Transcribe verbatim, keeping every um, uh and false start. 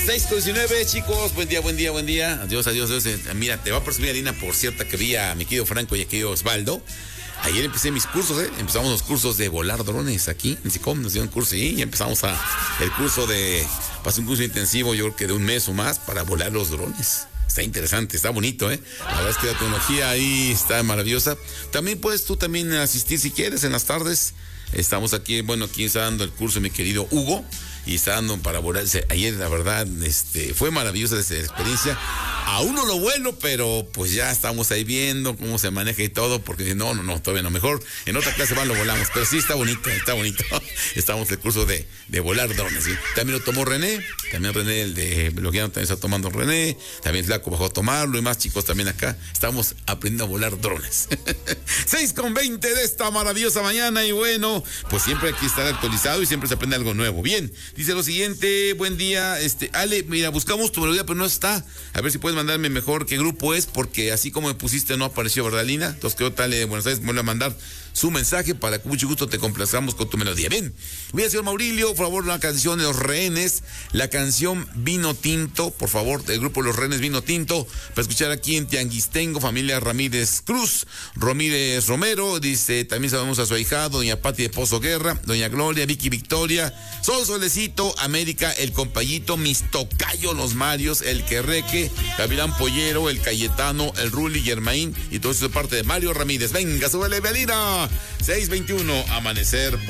seis con diecinueve, chicos. Buen día, buen día, buen día. Adiós, adiós, adiós. Mira, te va a presumir, Alina, por cierto, que vi a mi querido Franco y a mi querido Osvaldo. Ayer empecé mis cursos, ¿eh? Empezamos los cursos de volar drones aquí en SICOM, nos dieron un curso y empezamos a el curso de, pasé un curso intensivo, yo creo que de un mes o más, para volar los drones. Está interesante, está bonito, ¿eh? La verdad es que la tecnología ahí está maravillosa. También puedes tú también asistir si quieres en las tardes. Estamos aquí, bueno, aquí está dando el curso mi querido Hugo y está dando para volarse. Ayer, la verdad, este, fue maravillosa esa experiencia. Aún no lo vuelo, pero pues ya estamos ahí viendo cómo se maneja y todo, porque no, no, no, todavía no, mejor en otra clase más lo volamos, pero sí está bonito, está bonito. Estamos en el curso de, de volar drones, ¿sí? También lo tomó René, también René, el de bloqueando, también está tomando René, también Flaco bajó a tomarlo y más chicos también acá. Estamos aprendiendo a volar drones. seis con veinte de esta maravillosa mañana y bueno, pues siempre hay que estar actualizado y siempre se aprende algo nuevo. Bien, dice lo siguiente, buen día, este, Ale, mira, buscamos tu melodía, pero no está. A ver si puedes mandarme mejor qué grupo es, porque así como me pusiste no apareció, ¿verdad, Lina? Entonces creo tal de Buenos Aires me vuelve a mandar su mensaje para que mucho gusto te complazcamos con tu melodía. Bien, mira, señor Maurilio, por favor, la canción de Los Rehenes, la canción Vino Tinto, por favor, del grupo Los Rehenes Vino Tinto, para escuchar aquí en Tianguistengo, familia Ramírez Cruz, Ramírez Romero, dice, también sabemos a su ahijado, doña Pati de Pozo Guerra, doña Gloria, Vicky Victoria, Sol Solecito, América, el Compayito, mis tocayo, los Marios, el Querreque, Gavilán Pollero, el Cayetano, el Ruli, Germain, y todo eso de parte de Mario Ramírez. Venga, súbele, Belina. seis veintiuno, amanecer